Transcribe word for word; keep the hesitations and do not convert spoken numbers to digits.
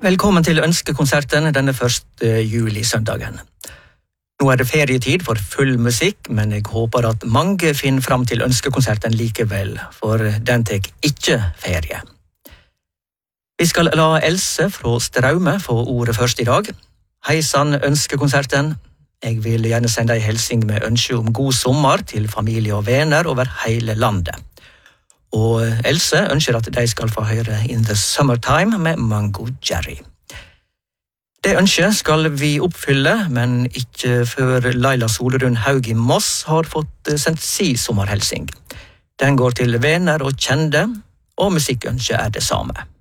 Velkommen til ønskekonserten denne første juli-søndagen. Nå er det ferietid for full musikk, men jeg håper at mange finner fram til ønskekonserten likevel, for den tek ikke ferie. Vi skal la Else fra Straume få ordet først i dag. Hei sann, ønskekonserten. Jeg vil gjerne sende en hilsing med ønske om god sommer til familie og venner over hele landet. Og Else ønsker at de skal få høre In the Summertime med Mango Jerry. Det ønsket skal vi oppfylle, men ikke før Laila Solerund Haug i Moss har fått sendt si sommerhelsing. Den går til venner og kjende, og musikkønsket er det samme.